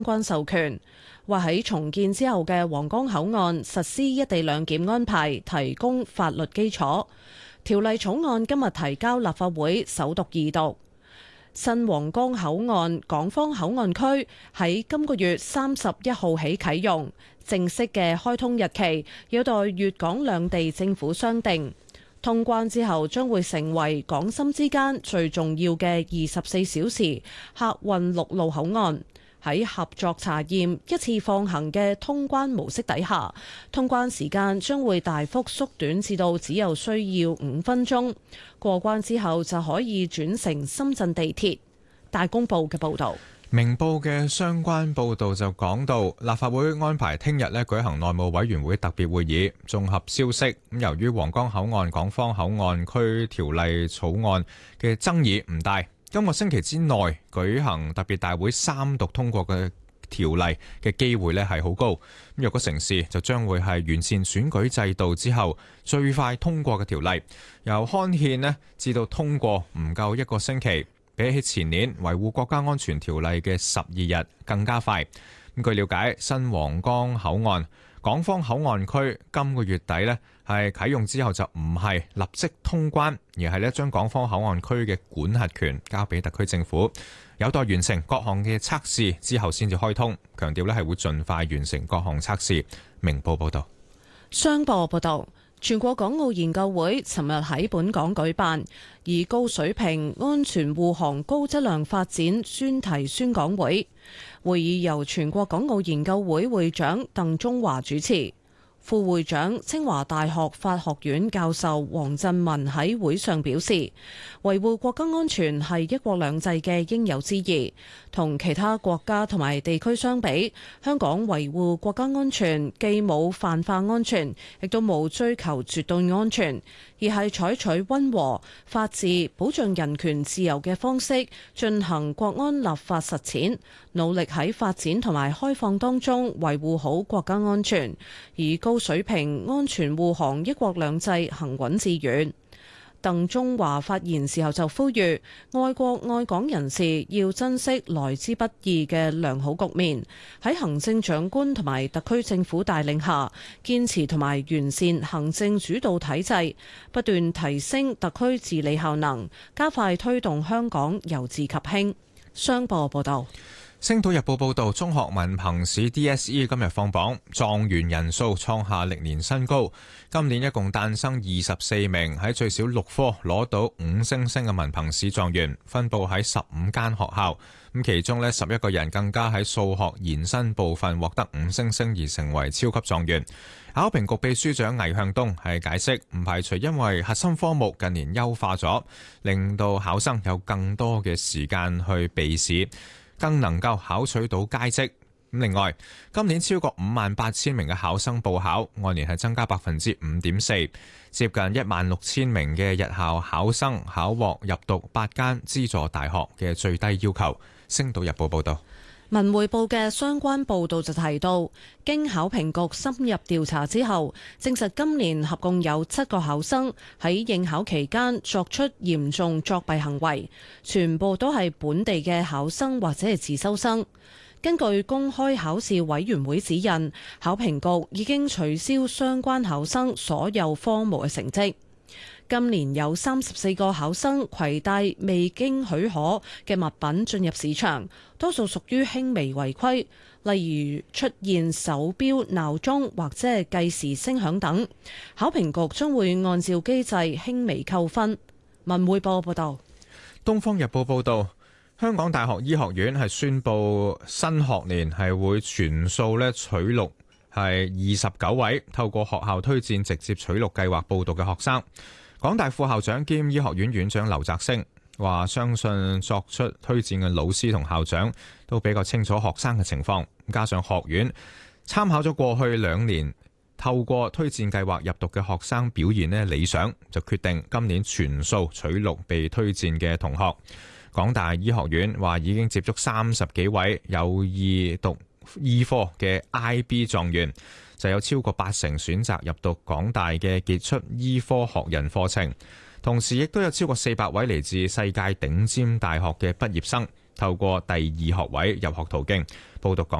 關授權，話喺重建之後嘅皇崗口岸實施一地兩檢安排提供法律基礎。條例草案今日提交立法會首讀二讀。新皇崗口岸港方口岸區喺今個月31號起啟用，正式嘅開通日期有待粵港兩地政府商定。通關之後將會成為港深之間最重要嘅24小時客運陸路口岸。喺合作查驗一次放行嘅通關模式底下，通關時間將會大幅縮短至到只有需要5分鐘。過關之後就可以轉乘深圳地鐵。大公報嘅報導。 明報嘅相關報導就講到，立法會安排聽日舉行內務委員會特別會議。綜合消息，由於皇崗口岸港方口岸區條例草案嘅爭議唔大，今個星期之內舉行特別大會三讀通過嘅條例嘅機會係好高。若果成事，就將會係完善選舉制度之後最快通過嘅條例。由刊憲至到通過唔夠1個星期，比起前年維護國家安全條例嘅12日更加快。據了解，新皇崗口岸港方口岸區今個月底係啟用之後，就唔係立即通關，而係將港方口岸區嘅管轄權交俾特區政府，有待完成各項嘅測試之後先至開通。強調係會盡快完成各項測試。明報報道。 商報報道，全國港澳研究會尋日喺本港舉辦以高水平、安全護航、高質量發展專題宣講會。會議由全國港澳研究會會長鄧中華主持，副會長清華大學法學院教授黃振文喺會上表示，維護國家安全係一國兩制嘅應有之義。同其他國家同埋地區相比，香港維護國家安全既冇泛化安全，亦都冇追求絕對安全，而係採取溫和、法治、保障人權自由嘅方式進行國安立法實踐，努力喺發展同埋開放當中維護好國家安全，以高水平安全護航一國兩制行穩致遠。鄧中華發言時候就呼籲愛國愛港人士要珍惜來之不易嘅良好局面，喺行政長官同埋特區政府帶領下，堅持同埋完善行政主導體制，不斷提升特區治理效能，加快推動香港由治及興。商報報道。 星島日報報道，中學文憑試 DSE 今日放榜，狀元人數創下歷年新高。今年一共誕生24名喺最少6科攞到5星星嘅文憑試狀元，分佈喺15間學校。咁其中11個人更加喺數學延伸部分獲得5星星而成為超級狀元。考評局秘書長魏向東係解釋，唔排除因為核心科目近年優化咗，令到考生有更多嘅時間去備試，更能夠考取到佳績。另外，今年超過58,000名嘅考生報考，按年係增加5.4%，接近16,000名嘅日校考生考獲入讀8間資助大學嘅最低要求。星島日報報道。 文匯報嘅相關報導就提到，經考評局深入調查之後，證實今年合共有7個考生喺應考期間作出嚴重作弊行為，全部都係本地嘅考生或者係自修生。根據公開考試委員會指引，考評局已經取消相關考生所有科目嘅成績。今年有34個考生攜帶未經許可嘅物品進入市場，多數屬於輕微違規，例如出現手錶、鬧鐘或者係計時聲響等。考評局將會按照機制輕微扣分。文匯報報道。 東方日報報道，香港大學醫學院係宣布新學年係會全數取錄係29位透過學校推薦直接取錄計劃報讀嘅學生。港大副校長兼醫學院院長劉澤星話，相信作出推薦嘅老師同校長都比較清楚學生嘅情況，加上學院參考咗過去2年透過推薦計劃入讀嘅學生表現理想，就決定今年全數取錄被推薦嘅同學。港大醫學院話已經接觸30幾位有意讀醫科嘅 IB 狀元，就有超過80%選擇入讀港大嘅傑出醫科學人課程，同時亦都有超過400位嚟自世界頂尖大學嘅畢業生透過第二學位入學途徑報讀港